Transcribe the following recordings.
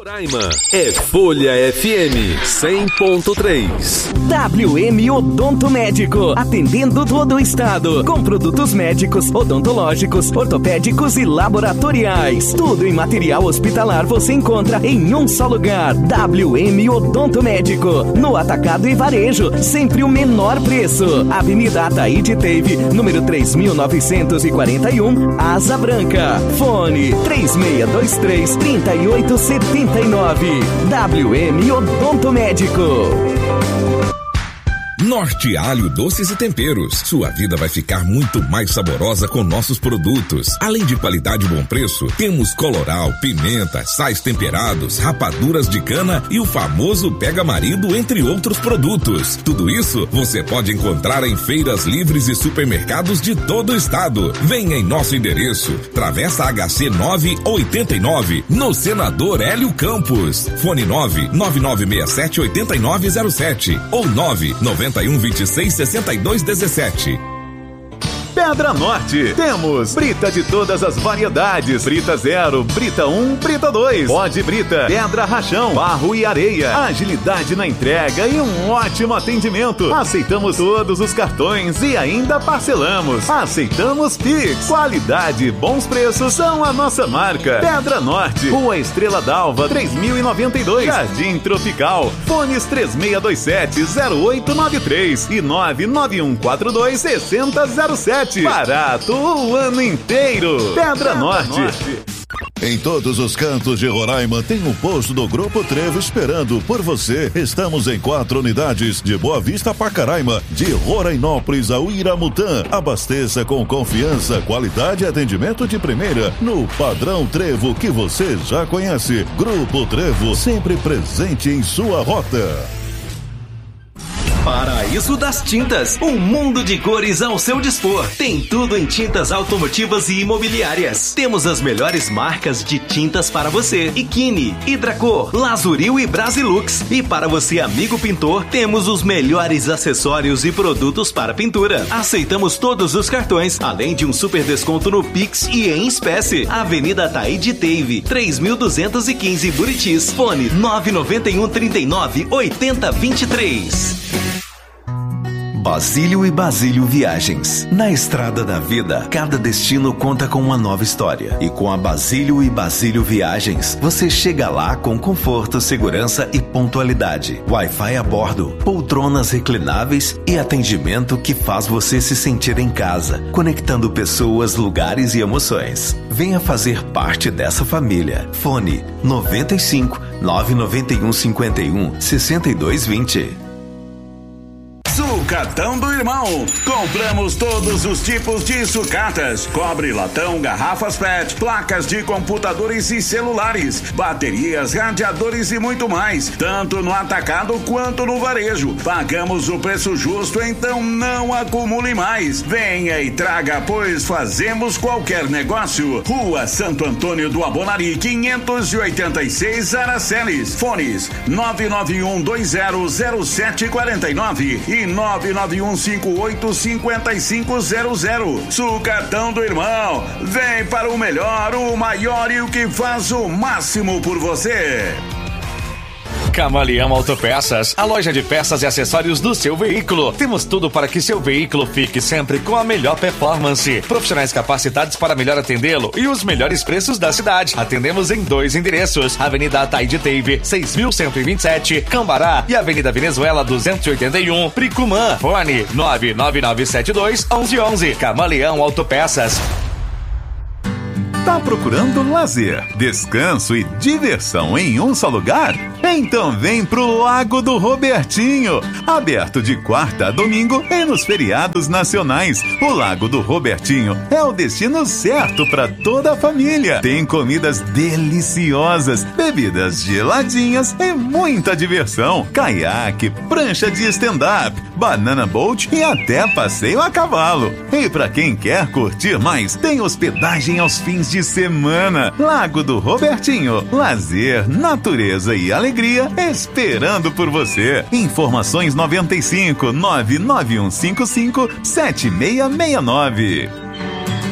Roraima é Folha FM 100.3. WM Odonto Médico, atendendo todo o estado, com produtos médicos, odontológicos, ortopédicos e laboratoriais. Tudo em material hospitalar você encontra em um só lugar. WM Odonto Médico, no atacado e varejo, sempre o menor preço. Avenida Ataíde Teve, número 3941, Asa Branca. Fone 3623-3879. WM Odonto Médico. Norte Alho Doces e Temperos. Sua vida vai ficar muito mais saborosa com nossos produtos. Além de qualidade e bom preço, temos coloral, pimenta, sais temperados, rapaduras de cana e o famoso Pega Marido, entre outros produtos. Tudo isso você pode encontrar em feiras livres e supermercados de todo o estado. Venha em nosso endereço, Travessa HC 989, no Senador Hélio Campos. Fone 99967-8907 ou 99126-6217. Pedra Norte, temos brita de todas as variedades, brita 0, brita 1, brita 2, pó de brita, pedra rachão, barro e areia, agilidade na entrega e um ótimo atendimento. Aceitamos todos os cartões e ainda parcelamos. Aceitamos Pix. Qualidade e bons preços são a nossa marca. Pedra Norte, Rua Estrela d'Alva, 3092, Jardim Tropical. Fones 3627-0893 e 99142-6007. Barato o ano inteiro. Pedra Norte. Em todos os cantos de Roraima tem um posto do Grupo Trevo esperando por você. Estamos em 4 unidades, de Boa Vista a Pacaraima, de Rorainópolis a Uiramutã. Abasteça com confiança, qualidade e atendimento de primeira no padrão Trevo que você já conhece. Grupo Trevo, sempre presente em sua rota. Paraíso das Tintas, um mundo de cores ao seu dispor. Tem tudo em tintas automotivas e imobiliárias. Temos as melhores marcas de tintas para você: Ikine, Hidracor, Lazuril e Brasilux. E para você, amigo pintor, temos os melhores acessórios e produtos para pintura. Aceitamos todos os cartões, além de um super desconto no Pix e em espécie. Avenida Ataíde Teve, 3215 Buritis. Fone 99139-8023. Basílio e Basílio Viagens. Na estrada da vida, cada destino conta com uma nova história. E com a Basílio e Basílio Viagens, você chega lá com conforto, segurança e pontualidade. Wi-Fi a bordo, poltronas reclináveis e atendimento que faz você se sentir em casa, conectando pessoas, lugares e emoções. Venha fazer parte dessa família. Fone 95 991 51 6220. Sucatão do Irmão. Compramos todos os tipos de sucatas: cobre, latão, garrafas PET, placas de computadores e celulares, baterias, radiadores e muito mais, tanto no atacado quanto no varejo. Pagamos o preço justo, então não acumule mais. Venha e traga, pois fazemos qualquer negócio. Rua Santo Antônio do Abonari, 586 Aracelis. Fones 991200749 e 991585500. Sucatão do Irmão, vem para o melhor, o maior e o que faz o máximo por você. Camaleão Autopeças, a loja de peças e acessórios do seu veículo. Temos tudo para que seu veículo fique sempre com a melhor performance. Profissionais capacitados para melhor atendê-lo e os melhores preços da cidade. Atendemos em 2 endereços: Avenida Ataíde Teve, 6127, Cambará, e Avenida Venezuela 281, Pricumã. Fone 99972-1111. Camaleão Autopeças. Tá procurando lazer, descanso e diversão em um só lugar? Então vem pro Lago do Robertinho, aberto de quarta a domingo e nos feriados nacionais. O Lago do Robertinho é o destino certo para toda a família. Tem comidas deliciosas, bebidas geladinhas e muita diversão. Caiaque, prancha de stand-up, banana boat e até passeio a cavalo. E para quem quer curtir mais, tem hospedagem aos fins de semana. Lago do Robertinho, lazer, natureza e alegria esperando por você. Informações 95 99155 7669.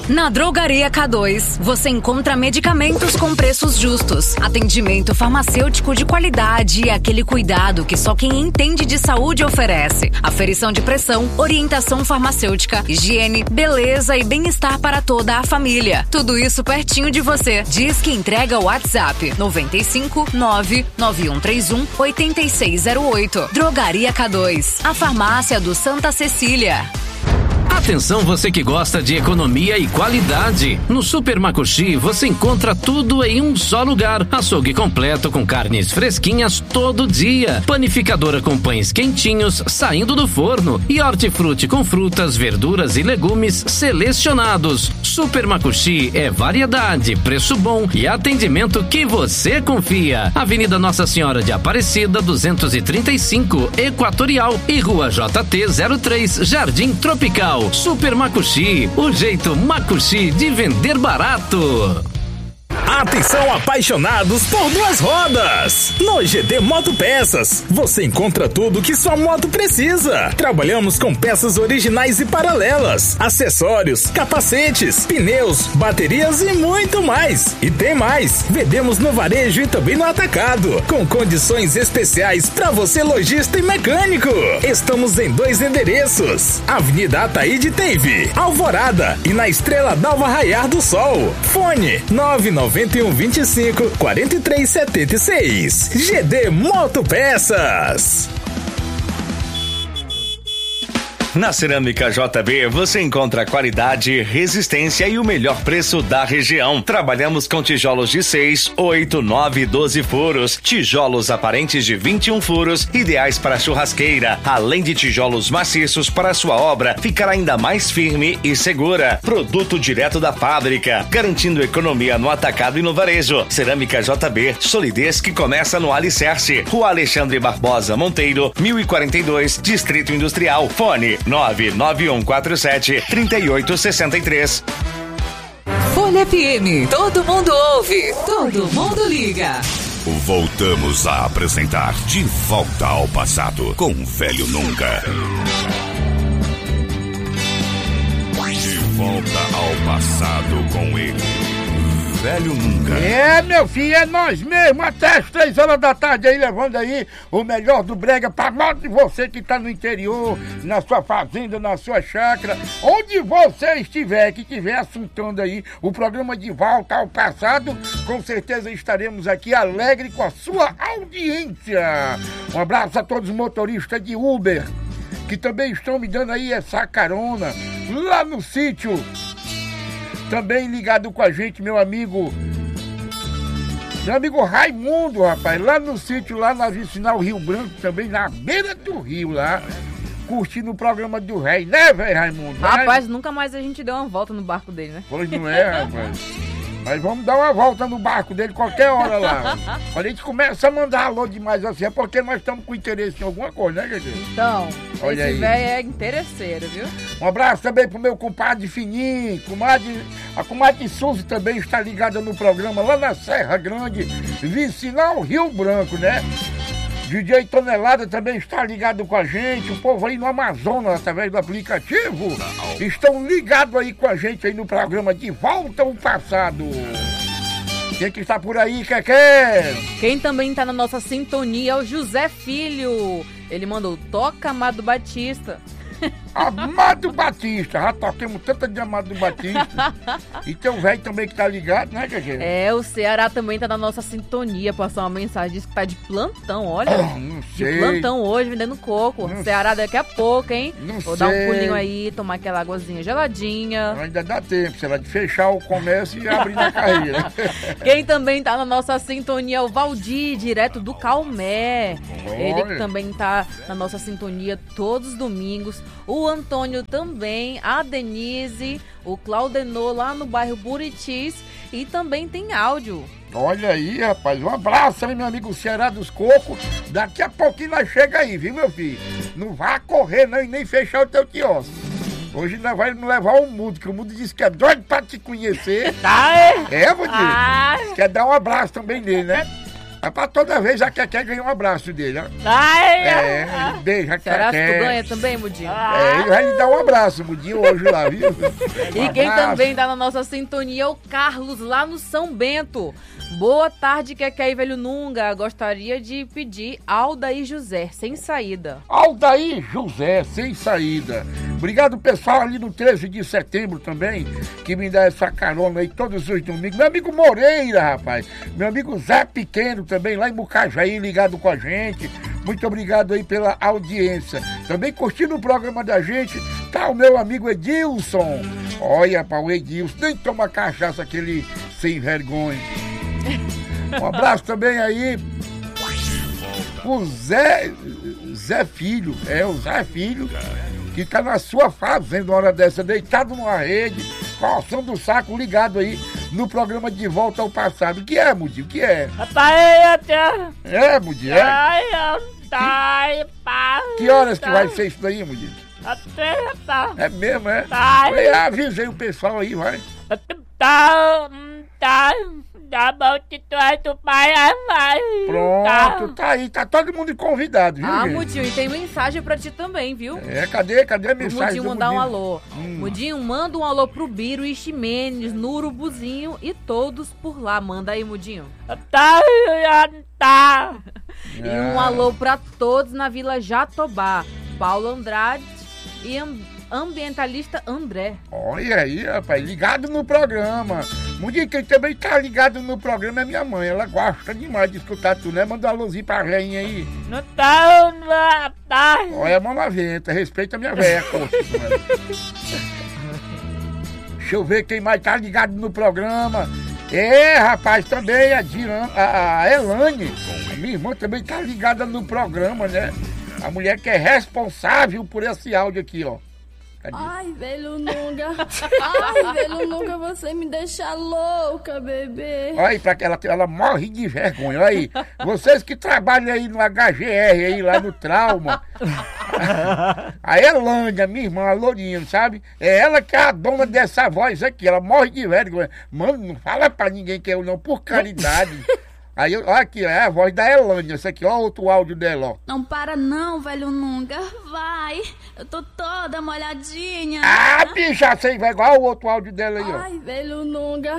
Na Drogaria K2, você encontra medicamentos com preços justos, atendimento farmacêutico de qualidade e aquele cuidado que só quem entende de saúde oferece. Aferição de pressão, orientação farmacêutica, higiene, beleza e bem-estar para toda a família. Tudo isso pertinho de você. Diz que entrega o WhatsApp 95 99131 8608. Drogaria K2, a farmácia do Santa Cecília. Atenção você que gosta de economia e qualidade. No Super Makushi você encontra tudo em um só lugar. Açougue completo com carnes fresquinhas todo dia. Panificadora com pães quentinhos saindo do forno. E hortifruti com frutas, verduras e legumes selecionados. Super Makushi é variedade, preço bom e atendimento que você confia. Avenida Nossa Senhora de Aparecida 235, Equatorial e Rua JT 03, Jardim Tropical. Super Makushi, o jeito Makushi de vender barato. Atenção apaixonados por duas rodas! No GD Motopeças, você encontra tudo que sua moto precisa. Trabalhamos com peças originais e paralelas, acessórios, capacetes, pneus, baterias e muito mais. E tem mais! Vendemos no varejo e também no atacado, com condições especiais para você lojista e mecânico. Estamos em 2 endereços: Avenida Ataíde Teive, Alvorada e na Estrela d'Alva Raiar do Sol. Fone 99125 4376. GD Motopeças. Na Cerâmica JB você encontra qualidade, resistência e o melhor preço da região. Trabalhamos com tijolos de 6, 8, 9 e 12 furos, tijolos aparentes de 21 furos, ideais para churrasqueira, além de tijolos maciços para sua obra ficar ainda mais firme e segura. Produto direto da fábrica, garantindo economia no atacado e no varejo. Cerâmica JB, solidez que começa no alicerce. Rua Alexandre Barbosa Monteiro, 1042, Distrito Industrial. Fone 99147-3863. Folha FM, todo mundo ouve, todo mundo liga. Voltamos a apresentar De Volta ao Passado com o Velho Nunca. De volta ao passado com ele, Velho Nunca. É, meu filho, é nós mesmo, até as 3 horas da tarde aí, levando aí o melhor do brega pra nós de você que tá no interior, na sua fazenda, na sua chácara, onde você estiver, que estiver assuntando aí o programa De Volta ao Passado, com certeza estaremos aqui alegre com a sua audiência. Um abraço a todos os motoristas de Uber, que também estão me dando aí essa carona lá no sítio. Também ligado com a gente, meu amigo Raimundo, rapaz, lá no sítio, lá na Vicinal Rio Branco, também na beira do rio lá, curtindo o programa do Rei, né, velho Raimundo? Rapaz, nunca mais a gente deu uma volta no barco dele, né? Pois não é, rapaz. Mas vamos dar uma volta no barco dele qualquer hora lá. Quando a gente começa a mandar alô demais assim, é porque nós estamos com interesse em alguma coisa, né, gente? Então, olha esse velho é interesseiro, viu? Um abraço também pro meu compadre Fininho, a comadre Suzy também está ligada no programa lá na Serra Grande, Vicinal Rio Branco, né? DJ Tonelada também está ligado com a gente, o povo aí no Amazonas, através do aplicativo, estão ligados aí com a gente aí no programa De Volta ao Passado. Quem que está por aí, Keké? Quem também está na nossa sintonia é o José Filho. Ele mandou Toca Amado Batista. Amado Batista, já toquemos tanta de Amado Batista. E tem o velho também que tá ligado, né, Gagê? É, o Ceará também tá na nossa sintonia. Passou uma mensagem, disse que tá de plantão, olha. Não sei. De plantão hoje, vendendo coco. Não Ceará daqui a pouco, hein? Vou sei. dar um pulinho aí, tomar aquela águazinha geladinha. Ainda dá tempo, será de fechar o comércio e abrir na carreira. Quem também tá na nossa sintonia é o Valdir, direto do Calmé. Ele que também tá na nossa sintonia todos os domingos. O Antônio também, a Denise, o Claudenor lá no bairro Buritis e também tem áudio. Olha aí, rapaz, um abraço aí, meu amigo Ceará dos Cocos. Daqui a pouquinho nós chega aí, viu, meu filho? Não vá correr não e nem fechar o teu quiosque. Hoje nós vamos levar o Mudo, que o Mudo disse que é doido pra te conhecer. Tá, é, Valdir? Quer dar um abraço também nele, né? É pra toda vez a Keké ganha um abraço dele, ó. Ele beija a Keké. Será que tu ganha também, Mudinho? Ele vai lhe dar um abraço, Mudinho, hoje lá, viu? E quem também tá na nossa sintonia é o Carlos, lá no São Bento. Boa tarde, Keké e Velho Nunga. Gostaria de pedir Aldair José, sem saída. Aldair José, sem saída. Obrigado, pessoal, ali no 13 de setembro também, que me dá essa carona aí todos os domingos. Meu amigo Moreira, rapaz. Meu amigo Zé Pequeno também, lá em Mucajaí, ligado com a gente. Muito obrigado aí pela audiência. Também curtindo o programa da gente, tá o meu amigo Edilson. Olha, pá, o Edilson nem toma cachaça, aquele sem vergonha. Um abraço também aí o Zé Filho, o Zé Filho, que tá na sua fazenda uma hora dessa, deitado numa rede, coçando o saco, ligado aí no programa De Volta ao Passado. O que é, Mudinho? O que é? Mudinho, Que horas que vai ser isso daí, Mudinho? É mesmo, é? Eu avisei o pessoal aí, vai. Tá bom, que tu é do pai, vai. Pronto, tá aí, tá todo mundo convidado, viu, gente? Mudinho, e tem mensagem pra ti também, viu? Cadê a mensagem Mudinho mandar um alô. Mudinho, manda um alô pro Biro e Ximenes, no Urubuzinho e todos por lá. Manda aí, Mudinho. Tá. E um alô pra todos na Vila Jatobá. Paulo Andrade e ambientalista André. Olha aí, rapaz, ligado no programa. Mudinho, quem também tá ligado no programa é minha mãe. Ela gosta demais de escutar tu, né? Manda um alôzinho pra velhinha aí. Não tá. Olha a mão na venta, respeita a minha velha. Deixa eu ver quem mais tá ligado no programa. Rapaz, também a Elane, a minha irmã também tá ligada no programa, né? A mulher que é responsável por esse áudio aqui, ó. Cadê? Ai, Velho Nunga. Ai, Velho Nunga, você me deixa louca, bebê. Olha aí, pra que ela morre de vergonha. Olha aí, vocês que trabalham aí no HGR, aí lá no Trauma. A Elândia, minha irmã, a Lourinha, sabe? É ela que é a dona dessa voz aqui. Ela morre de vergonha. Mano, não fala pra ninguém que eu não, por caridade. Aí, olha aqui, é a voz da Elândia, esse aqui, ó, outro áudio dela, ó. Não para não, Velho Nunga, vai, eu tô toda molhadinha. Bicha, você vai igual o outro áudio dela aí, ó. Ai, Velho Nunga,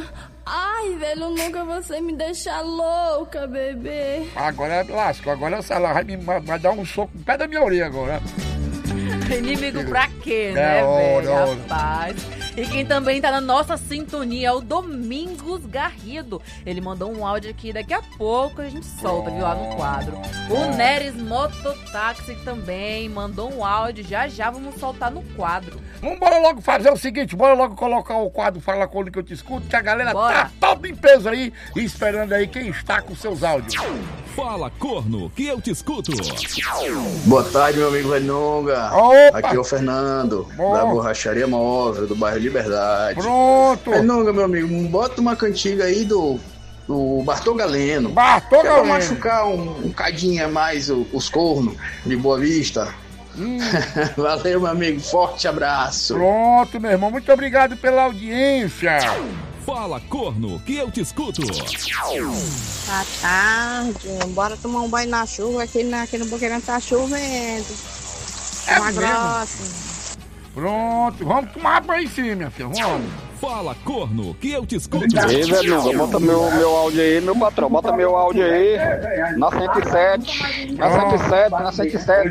você me deixa louca, bebê. Agora lasco, agora ela vai dar um soco no pé da minha orelha agora. Inimigo pra quê, né, velho? Rapaz. E quem também tá na nossa sintonia é o Domingos Garrido. Ele mandou um áudio aqui, daqui a pouco a gente solta, viu, lá no quadro. O Neres Mototáxi também mandou um áudio, já vamos soltar no quadro. Vamos bora logo fazer o seguinte, bora logo colocar o quadro Fala Quando Que Eu Te Escuto, que a galera tá toda em peso aí, esperando aí quem está com seus áudios. Fala, corno, que eu te escuto. Boa tarde, meu amigo Velho Nunga. Aqui é o Fernando, da Borracharia Móvel, do bairro Liberdade. Pronto. Velho Nunga, meu amigo, bota uma cantiga aí do Bartô Galeno. Bartô Galeno. Pra machucar um cadinho a mais os cornos de Boa Vista. Valeu, meu amigo, forte abraço. Pronto, meu irmão, muito obrigado pela audiência. Fala, corno, que eu te escuto. Boa tarde, bora tomar um banho na chuva, aqui no Boqueirão tá chovendo. Uma grossa. Pronto, vamos tomar banho sim, minha filha, vamos. Fala, corno, que eu te escuto. Ei, velho, bota meu áudio aí, meu patrão, bota meu áudio aí, na 107, na 107.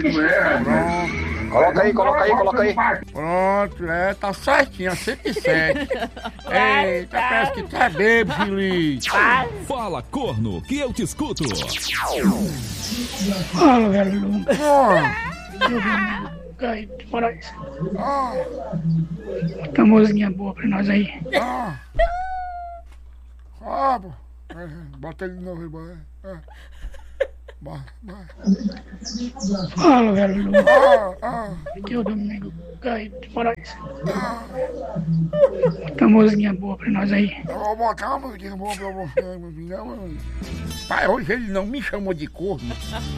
Coloca aí. Pronto, tá certinho, a 107. Eita, parece que tá bêbado, feliz. Fala, corno, que eu te escuto. Fala, velho. Fora isso. Tá uma musiquinha boa pra nós aí. Bota ele de novo, bora. Fala, velho. Aqui é o Domingo. Fora isso. Tá uma musiquinha boa pra nós aí. Eu vou botar uma musiquinha boa pra você, meu filho. Pai, hoje ele não me chamou de corno.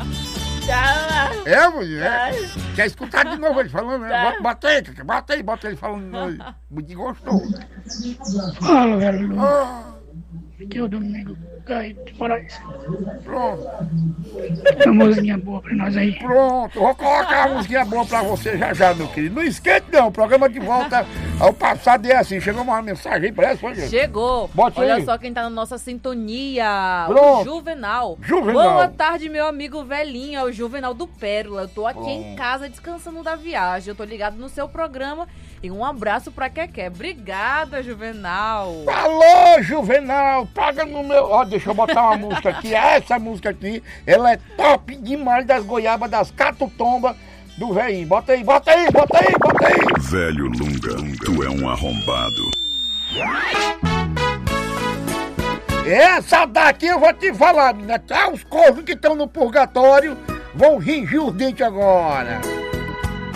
Mulher? Quer escutar de novo ele falando, né? Bota aí, ele falando. Muito gostoso. Fala, velho. Aqui é o Domingo Caio de Moraes. Pronto. Uma musiquinha boa pra nós aí. Pronto, vou colocar uma musiquinha boa pra você já, meu querido. Não esquente não, o programa de volta ao passado é assim. Chegou uma mensagem aí pra essa, gente? Chegou. Bote Olha aí. só quem tá na nossa sintonia. Pronto. O Juvenal. Juvenal. Boa tarde, meu amigo velhinho. É o Juvenal do Pérola. Eu tô aqui em casa descansando da viagem. Eu tô ligado no seu programa. E um abraço pra Keké. Obrigada, Juvenal. Alô, Juvenal, paga no meu... Ó, deixa eu botar uma música aqui. Essa música aqui, ela é top demais das goiabas, das catutombas do velhinho. Bota aí, bota aí, bota aí, bota aí. Velho Lunga, tu é um arrombado. Essa daqui eu vou te falar, menina. Tá, os corvos que estão no purgatório vão ringir os dentes agora.